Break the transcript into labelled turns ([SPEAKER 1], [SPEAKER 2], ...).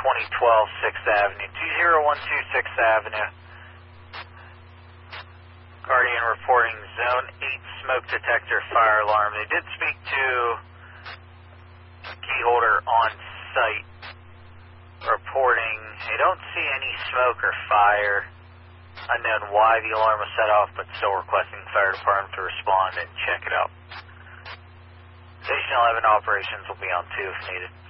[SPEAKER 1] 6th Avenue. 2012 6th Avenue. Guardian reporting Zone 8 smoke detector fire alarm. They did speak to a key holder on site reporting they don't see any smoke or fire. Unknown why the alarm was set off, but still requesting the fire department to respond and check it out. Station 11 operations will be on 2 if needed.